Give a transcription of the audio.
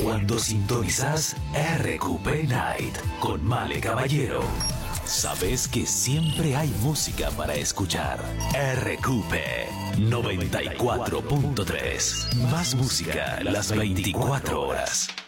Cuando sintonizás RQP Night con Male Caballero, sabes que siempre hay música para escuchar. RQP 94.3. Más música las 24 horas.